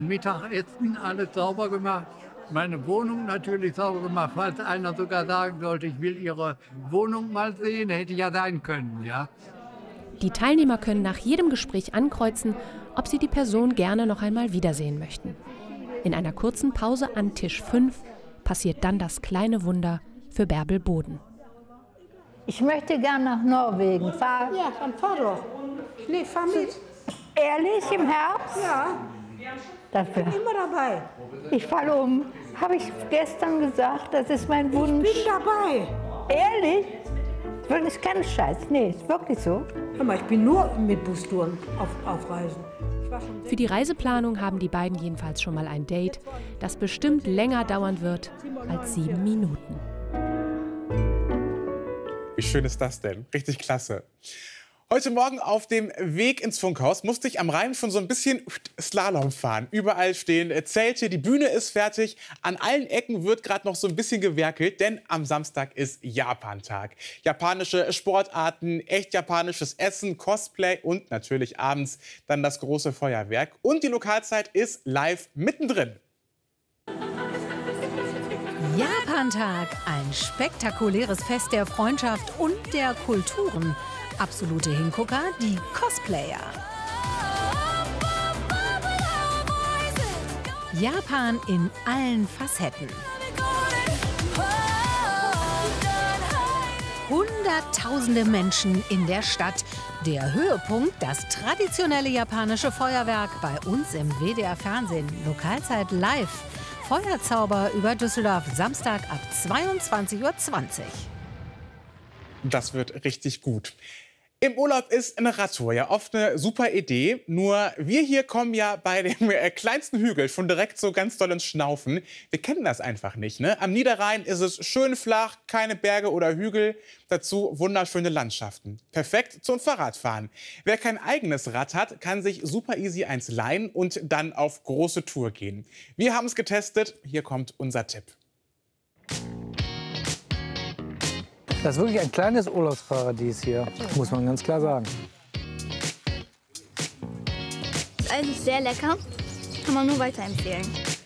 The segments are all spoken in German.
Mittagessen alles sauber gemacht. Meine Wohnung natürlich sauber gemacht. Falls einer sogar sagen sollte, ich will Ihre Wohnung mal sehen, hätte ja sein können, ja. Die Teilnehmer können nach jedem Gespräch ankreuzen, ob sie die Person gerne noch einmal wiedersehen möchten. In einer kurzen Pause an Tisch 5 passiert dann das kleine Wunder für Bärbel Boden. Ich möchte gern nach Norwegen fahren. Ja, dann fahr doch. Nee, fahr mit. Ehrlich, im Herbst? Ja, Dafür. immer dabei. Ich falle um. Habe ich gestern gesagt, das ist mein Wunsch. Ich bin dabei. Ehrlich? Das ist kein Scheiß. Nee, ist wirklich so. Hör mal, ich bin nur mit Bustouren auf Reisen. Für die Reiseplanung haben die beiden jedenfalls schon mal ein Date, das bestimmt länger dauern wird als 7 Minuten. Wie schön ist das denn? Richtig klasse. Heute Morgen auf dem Weg ins Funkhaus musste ich am Rhein schon so ein bisschen Slalom fahren. Überall stehen Zelte, die Bühne ist fertig. An allen Ecken wird gerade noch so ein bisschen gewerkelt, denn am Samstag ist Japantag. Japanische Sportarten, echt japanisches Essen, Cosplay und natürlich abends dann das große Feuerwerk. Und die Lokalzeit ist live mittendrin. Japantag, ein spektakuläres Fest der Freundschaft und der Kulturen. Absolute Hingucker, die Cosplayer. Japan in allen Facetten. Hunderttausende Menschen in der Stadt. Der Höhepunkt, das traditionelle japanische Feuerwerk bei uns im WDR-Fernsehen. Lokalzeit live. Feuerzauber über Düsseldorf, Samstag ab 22:20 Uhr. Das wird richtig gut. Im Urlaub ist eine Radtour ja oft eine super Idee. Nur wir hier kommen ja bei dem kleinsten Hügel schon direkt so ganz doll ins Schnaufen. Wir kennen das einfach nicht, ne? Am Niederrhein ist es schön flach, keine Berge oder Hügel. Dazu wunderschöne Landschaften. Perfekt zum Fahrradfahren. Wer kein eigenes Rad hat, kann sich super easy eins leihen und dann auf große Tour gehen. Wir haben es getestet. Hier kommt unser Tipp. Das ist wirklich ein kleines Urlaubsparadies hier, muss man ganz klar sagen. Das Eis ist sehr lecker, kann man nur weiterempfehlen.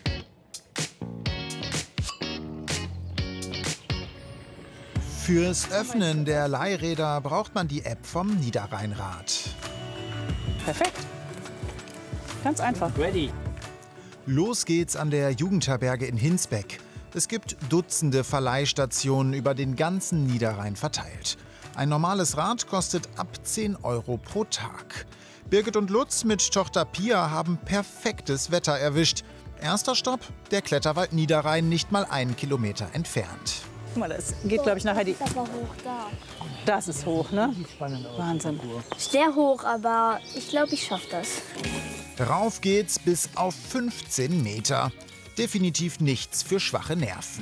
Fürs Öffnen der Leihräder braucht man die App vom Niederrheinrad. Perfekt. Ganz einfach. Ready. Los geht's an der Jugendherberge in Hinsbeck. Es gibt Dutzende Verleihstationen über den ganzen Niederrhein verteilt. Ein normales Rad kostet ab 10 € pro Tag. Birgit und Lutz mit Tochter Pia haben perfektes Wetter erwischt. Erster Stopp, der Kletterwald Niederrhein, nicht mal 1 Kilometer entfernt. Guck mal, das geht, glaube ich, nachher die... Das ist aber hoch da. Das ist hoch, ne? Wahnsinn. Sehr hoch, aber ich glaube, ich schaffe das. Rauf geht's bis auf 15 Meter. Definitiv nichts für schwache Nerven.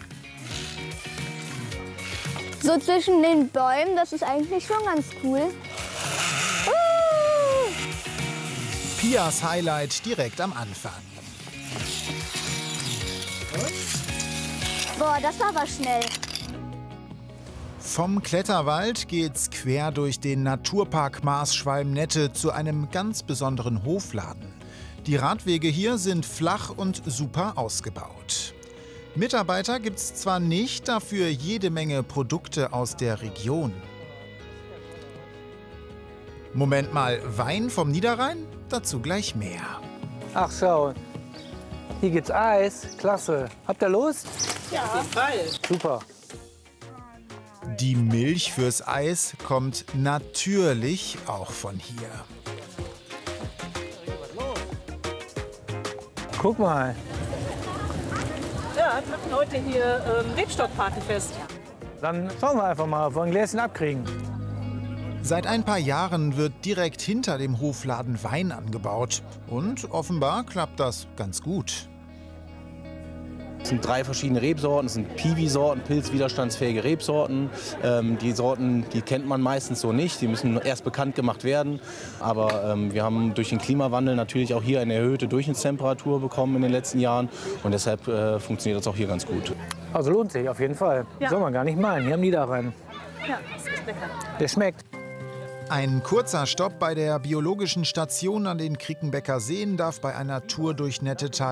So zwischen den Bäumen, das ist eigentlich schon ganz cool. Pias Highlight direkt am Anfang. Boah, das war aber schnell. Vom Kletterwald geht's quer durch den Naturpark Maasschwalm-Nette zu einem ganz besonderen Hofladen. Die Radwege hier sind flach und super ausgebaut. Mitarbeiter gibt's zwar nicht, dafür jede Menge Produkte aus der Region. Moment mal, Wein vom Niederrhein? Dazu gleich mehr. Ach schau, hier gibt's Eis, klasse. Habt ihr Lust? Ja, auf jeden Fall. Super. Die Milch fürs Eis kommt natürlich auch von hier. Guck mal. Ja, wir machen heute hier Rebstockpartyfest. Dann schauen wir einfach mal, ob wir ein Gläschen abkriegen. Seit ein paar Jahren wird direkt hinter dem Hofladen Wein angebaut. Und offenbar klappt das ganz gut. Es sind 3 verschiedene Rebsorten. Es sind Piwi-Sorten, pilzwiderstandsfähige Rebsorten. Die Sorten, die kennt man meistens so nicht. Die müssen erst bekannt gemacht werden. Aber wir haben durch den Klimawandel natürlich auch hier eine erhöhte Durchschnittstemperatur bekommen in den letzten Jahren. Und deshalb funktioniert das auch hier ganz gut. Also lohnt sich auf jeden Fall. Ja. Soll man gar nicht meinen, hier am Niederrhein. Ja, das ist lecker. Der schmeckt. Ein kurzer Stopp bei der biologischen Station an den Krickenbecker Seen darf bei einer Tour durch Nettetal